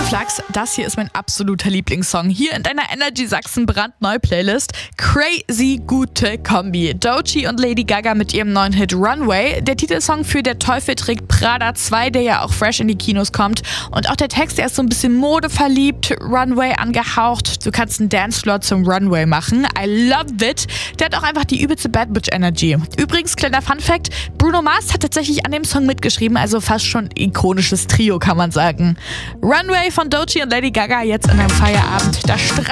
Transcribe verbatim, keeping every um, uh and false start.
Flachs, das hier ist mein absoluter Lieblingssong. Hier in deiner Energy Sachsen brandneue Playlist. Crazy gute Kombi. Doechii und Lady Gaga mit ihrem neuen Hit Runway. Der Titelsong für Der Teufel trägt Prada zwei, der ja auch fresh in die Kinos kommt. Und auch der Text, der ist so ein bisschen modeverliebt, Runway angehaucht. Du kannst einen Dancefloor zum Runway machen. I love it. Der hat auch einfach die übelste Bad Bitch Energy. Übrigens, kleiner Funfact, Bruno Mars hat tatsächlich an dem Song mitgeschrieben, also fast schon ikonisches Trio, kann man sagen. Runway von Doechii und Lady Gaga jetzt in deinem Feierabend. Da